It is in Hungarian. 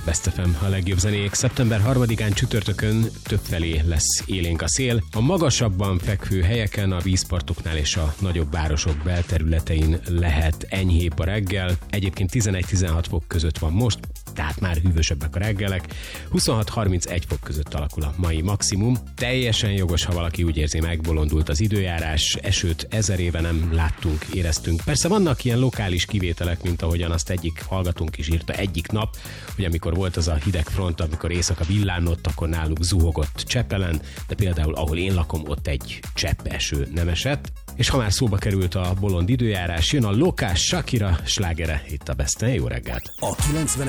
Best FM, a legjobb zenék. Szeptember 3-án csütörtökön többfelé lesz élénk a szél. A magasabban fekvő helyeken, a vízpartoknál és a nagyobb városok belterületein lehet enyhébb a reggel. Egyébként 11-16 fok között van most, tehát már hűvösebbek a reggelek. 26-31 fok között alakul a mai maximum. Teljesen jogos, ha valaki úgy érzi, megbolondult az időjárás, esőt 1000 éve nem láttunk, éreztünk. Persze vannak ilyen lokális kivételek, mint ahogyan azt egyik hallgatónk is írta egyik nap, hogy amikor volt az a hideg front, amikor éjszaka villánott, akkor náluk zuhogott Csepelen, de például ahol én lakom, ott egy csepp eső nem esett. És ha már szóba került a bolond időjárás, jön a Lokás Shakira slágere itt a Besten. Jó reggelt! A 90